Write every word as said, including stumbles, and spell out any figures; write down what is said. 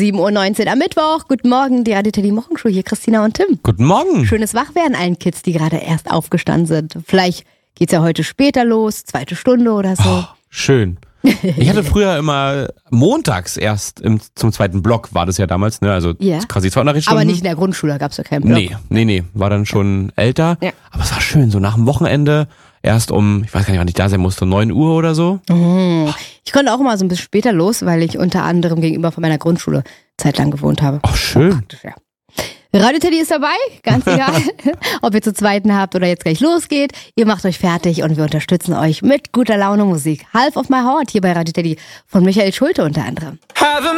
sieben Uhr neunzehn am Mittwoch. Guten Morgen, die Radio Teddy Morgenshow. Hier Christina und Tim. Guten Morgen. Schönes Wachwerden allen Kids, die gerade erst aufgestanden sind. Vielleicht geht's ja heute später los, zweite Stunde oder so. Oh, schön. Ich hatte früher immer montags erst im, zum zweiten Block, war das ja damals, ne? Also Ja. quasi zwei Unterrichtsstunden. Aber nicht in der Grundschule, da gab's ja keinen Block. Nee, nee, nee, war dann schon älter. Ja. Aber es war schön, so nach dem Wochenende, erst um, ich weiß gar nicht, wann ich da sein musste, neun Uhr oder so. Mhm. Ich konnte auch immer so ein bisschen später los, weil ich unter anderem gegenüber von meiner Grundschule zeitlang gewohnt habe. Ach, schön. Praktisch, ja. Radio Teddy ist dabei, ganz egal, ob ihr zu zweiten habt oder jetzt gleich losgeht. Ihr macht euch fertig und wir unterstützen euch mit guter Laune Musik. Half of my Heart hier bei Radio Teddy von Michael Schulte unter anderem. Have a